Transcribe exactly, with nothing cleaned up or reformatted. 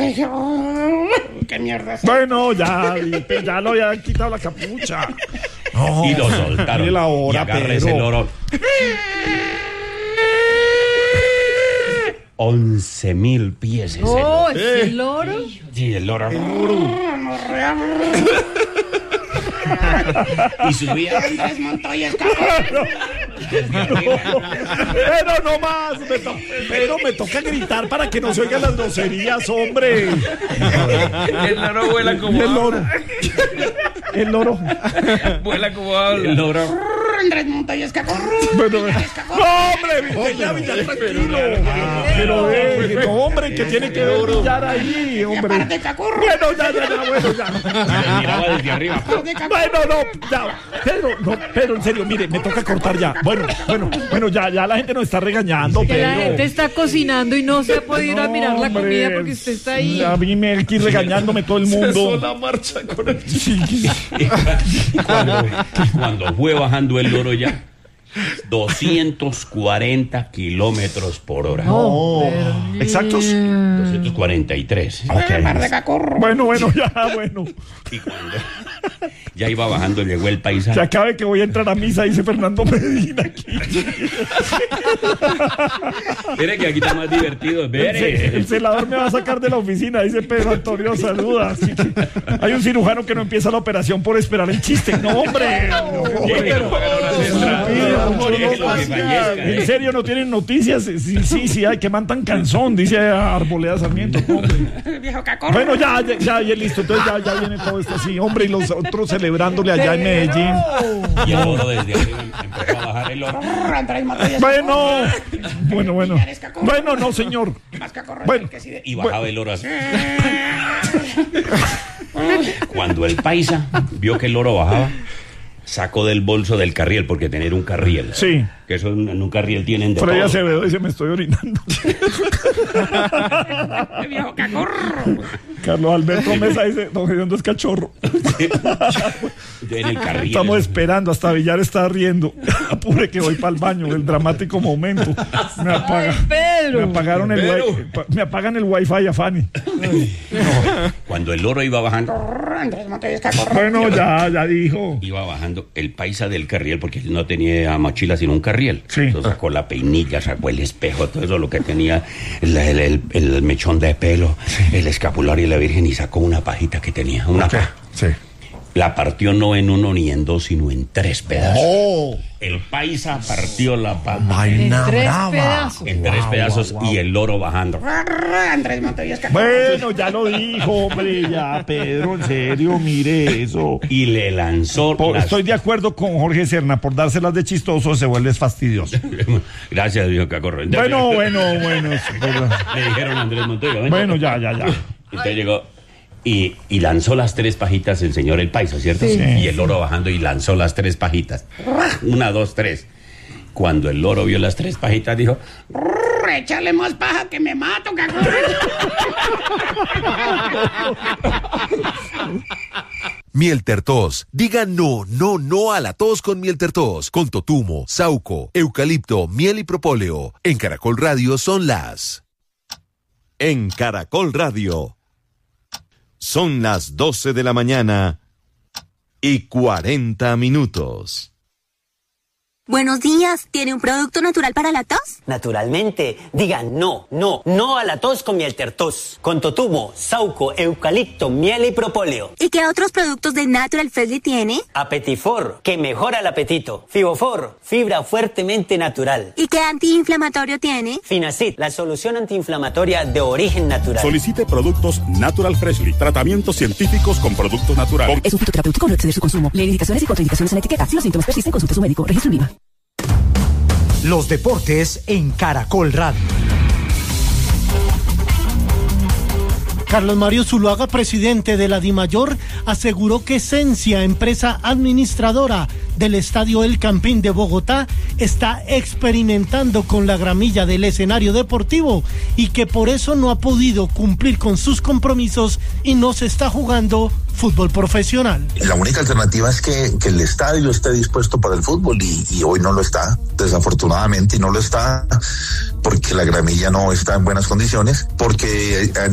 qué mierda. Bueno, ya, ya lo habían quitado la capucha. No, y lo soltaron. Mire la hora, y agarra Pedro. ese loro. Once mil pies ese Oh, loro. ¿es Eh. el loro? Sí, el loro. El loro. Y subía. Andrés Montoya Pero no más, me to- pero me toca gritar para que no se oigan las groserías, hombre. El loro vuela Y como el loro. El loro. Vuela como habla. El loro. Andrés Montoya escacorro. Bueno, no, hombre, Villar, Villar, tranquilo. Pero, eh, no, hombre, que tiene que ver Villar ahí, hombre. Aparte, cacorro. Bueno, ya, ya, ya, bueno, ya. Me miraba desde arriba. Bueno, no, ya. Pedro, no, Pedro, en serio, mire, me toca cortar ya. Bueno, bueno, bueno, ya, ya la gente nos está regañando, Que la gente Pedro. está cocinando y no se ha podido ir a No, mirar la hombre, comida porque usted está ahí. A mí me aquí regañándome todo el Cesó mundo. la marcha con el... Sí, Cuando, cuando fue bajando el loro ya, doscientos cuarenta kilómetros por hora. no, exactos. doscientos cuarenta y tres. Par de cacorro. Bueno, bueno, ya, bueno. Y cuando ya iba bajando, llegó el paisa. Se acabe que voy a entrar a misa, dice Fernando Medina aquí. Mire que aquí está más divertido. El, Mire. el celador me va a sacar de la oficina, dice Pedro Antonio, saluda. Así que hay un cirujano que no empieza la operación por esperar el chiste. No, hombre. No, hombre. Pero- ¿En serio no tienen noticias? Sí, sí, sí, ay, que mantan canzón, dice Arboleda Sarmiento. Hombre. Viejo cacorro. Bueno, ya, ya, ya, ya, listo. Entonces ya, ya viene todo esto así, hombre, y los otros celebrándole allá en Medellín. Y el loro desde arriba empezó a bajar el loro. Andrés Montoya Bueno, bueno, bueno. Bueno, no, señor. más cacorro. Bueno. Que sí de... Y bajaba el loro así. Cuando el paisa vio que el loro bajaba, sacó del bolso del carriel, porque tener un carriel. Sí. Que eso en en un carriel tienen de Freddy todo. Acevedo dice, me estoy orinando. Viejo cacorro. Carlos Alberto Mesa dice, don Gediondo es cachorro. En el carriel. Estamos esperando, hasta Villar está riendo. Apure que voy para el baño, el dramático momento. Me apaga. Pedro. Me apagaron el Pedro. wi- pa- me apagan el wifi a Fanny. Cuando el loro iba bajando, Andrés Montoya escacorro. Bueno, ya, ya dijo. iba bajando el paisa del carriel, porque él no tenía mochila sino un carriel. Sí. Entonces sacó la peinilla, sacó el espejo, todo eso, lo que tenía, el, el, el- el mechón de pelo, el escapulario y la virgen, y sacó una pajita que tenía, una paja. Sí. La partió no en uno ni en dos, sino en tres pedazos. Oh, El paisa partió la paja En vaina tres brava. pedazos. en tres Guau, pedazos guau, guau. y el loro bajando. Andrés Montoya escacorro. Bueno, ya lo dijo, hombre, ya, Pedro, en serio, mire eso. Y le lanzó Por- las... estoy de acuerdo con Jorge Serna, por dárselas de chistoso se vuelve fastidioso. Gracias, Dios Cacorro. Entonces, Bueno, bueno, bueno. es verdad. le dijeron a Andrés Montoya. ven. Bueno, ya, ya, ya. Entonces llegó y, y lanzó las tres pajitas el señor el paisa, ¿cierto? Sí. Y el loro bajando y lanzó las tres pajitas. Una, dos, tres. Cuando el loro vio las tres pajitas, dijo... Échale más paja que me mato, cacorro. Miel Tertos. Diga no, no, no a la tos con Miel Tertos. Con totumo, sauco, eucalipto, miel y propóleo. En Caracol Radio son las... En Caracol Radio. Son las doce de la mañana y cuarenta minutos. Buenos días, ¿tiene un producto natural para la tos? Naturalmente, digan no, no, no a la tos con Miel Tertos. Con totumo, sauco, eucalipto, miel y propóleo. ¿Y qué otros productos de Natural Freshly tiene? Apetifor, que mejora el apetito. Fibofor, fibra fuertemente natural. ¿Y qué antiinflamatorio tiene? Finacid, la solución antiinflamatoria de origen natural. Solicite productos Natural Freshly. Tratamientos científicos con productos naturales. Es un fitoterapéutico, no exceder su consumo. Lee indicaciones y contraindicaciones en la etiqueta. Si los síntomas persisten, consulte a su médico. Registro en V I V A. Los deportes en Caracol Radio. Carlos Mario Zuluaga, presidente de la DIMAYOR, aseguró que Esencia, empresa administradora del Estadio El Campín de Bogotá, está experimentando con la gramilla del escenario deportivo y que por eso no ha podido cumplir con sus compromisos y no se está jugando fútbol profesional. La única alternativa es que, que el estadio esté dispuesto para el fútbol y, y hoy no lo está, desafortunadamente, y no lo está porque la gramilla no está en buenas condiciones, porque